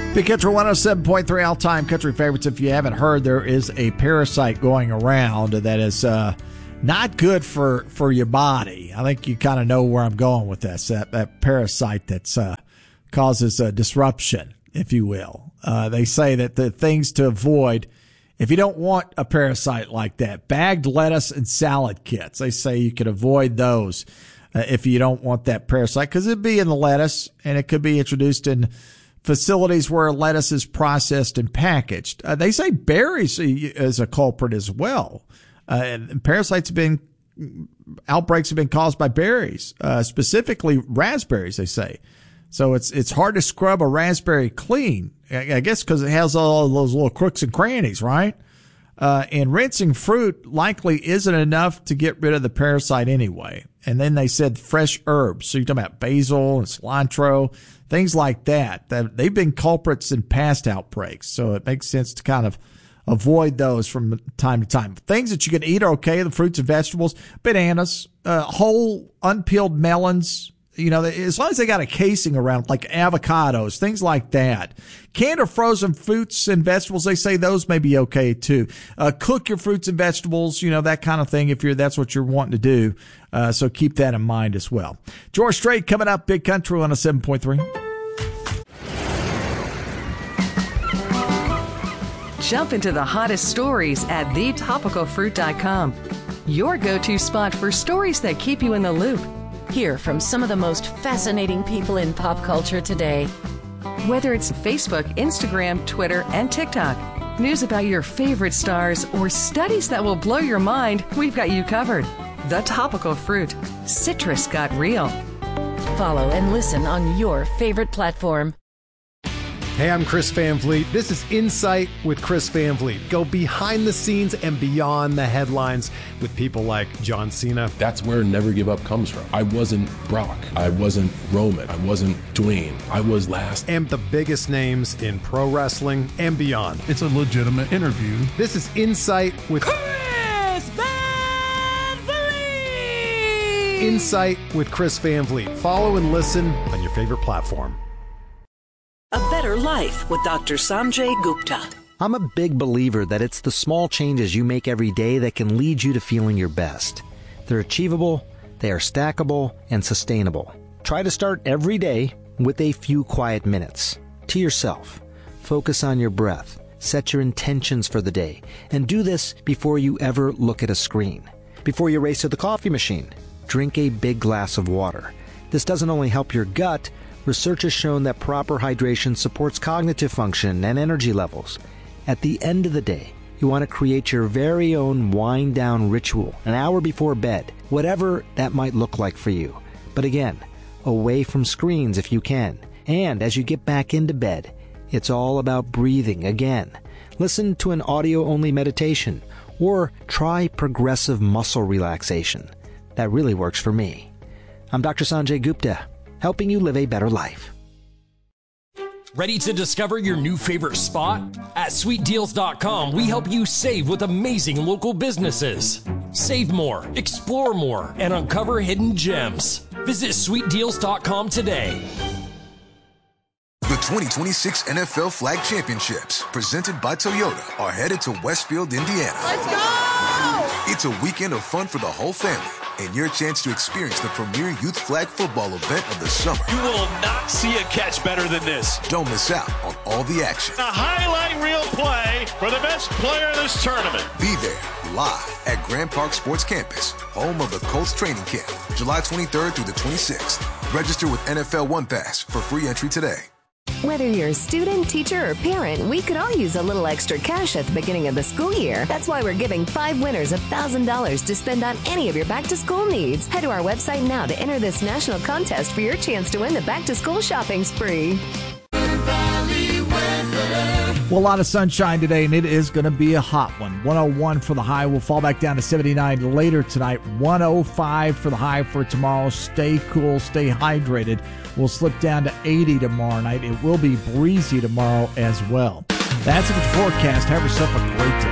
Big Country 107.3 all-time country favorites. If you haven't heard, there is a parasite going around that is not good for your body. I think you kind of know where I'm going with this. That parasite that's causes disruption, if you will. They say that the things to avoid if you don't want a parasite like that, bagged lettuce and salad kits. They say you can avoid those if you don't want that parasite, because it'd be in the lettuce and it could be introduced in facilities where lettuce is processed and packaged. They say berries is a culprit as well. And outbreaks have been caused by berries, specifically raspberries, they say. So it's hard to scrub a raspberry clean, I guess, because it has all those little crooks and crannies, right? And rinsing fruit likely isn't enough to get rid of the parasite anyway. And then they said fresh herbs. So you're talking about basil and cilantro, things like that. They've been culprits in past outbreaks. So it makes sense to kind of avoid those from time to time. Things that you can eat are okay, the fruits and vegetables, bananas, whole unpeeled melons, you know, as long as they got a casing around, like avocados, things like that. Canned or frozen fruits and vegetables, they say those may be okay too. Cook your fruits and vegetables, you know, that kind of thing, if that's what you're wanting to do. So keep that in mind as well. George Strait coming up, Big Country on a 7.3. Jump into the hottest stories at thetopicalfruit.com. Your go-to spot for stories that keep you in the loop. Hear from some of the most fascinating people in pop culture today. Whether it's Facebook, Instagram, Twitter, and TikTok, news about your favorite stars, or studies that will blow your mind, we've got you covered. The Topical Fruit. Citrus got real. Follow and listen on your favorite platform. Hey, I'm Chris Van Vliet. This is Insight with Chris Van Vliet. Go behind the scenes and beyond the headlines with people like John Cena. That's where Never Give Up comes from. I wasn't Brock. I wasn't Roman. I wasn't Dwayne. I was last. And the biggest names in pro wrestling and beyond. It's a legitimate interview. This is Insight with Chris Van Vliet. Insight with Chris Van Vliet. Follow and listen on your favorite platform. A Better Life with Dr. Sanjay Gupta. I'm a big believer that it's the small changes you make every day that can lead you to feeling your best. They're achievable, they are stackable, and sustainable. Try to start every day with a few quiet minutes. To yourself. Focus on your breath. Set your intentions for the day. And do this before you ever look at a screen. Before you race to the coffee machine, drink a big glass of water. This doesn't only help your gut. Research has shown that proper hydration supports cognitive function and energy levels. At the end of the day, you want to create your very own wind-down ritual an hour before bed, whatever that might look like for you. But again, away from screens if you can. And as you get back into bed, it's all about breathing again. Listen to an audio-only meditation or try progressive muscle relaxation. That really works for me. I'm Dr. Sanjay Gupta, helping you live a better life. Ready to discover your new favorite spot? At sweetdeals.com, we help you save with amazing local businesses. Save more, explore more, and uncover hidden gems. Visit sweetdeals.com today. The 2026 NFL Flag Championships, presented by Toyota, are headed to Westfield, Indiana. Let's go! It's a weekend of fun for the whole family, and your chance to experience the premier youth flag football event of the summer. You will not see a catch better than this. Don't miss out on all the action. A highlight reel play for the best player in this tournament. Be there live at Grand Park Sports Campus, home of the Colts training camp, July 23rd through the 26th. Register with NFL One Pass for free entry today. Whether you're a student, teacher, or parent, we could all use a little extra cash at the beginning of the school year. That's why we're giving 5 winners $1,000 to spend on any of your back-to-school needs. Head to our website now to enter this national contest for your chance to win the back-to-school shopping spree. Well, a lot of sunshine today, and it is going to be a hot one. 101 for the high. We'll fall back down to 79 later tonight. 105 for the high for tomorrow. Stay cool, stay hydrated. We'll slip down to 80 tomorrow night. It will be breezy tomorrow as well. That's it for the forecast. Have yourself a great day.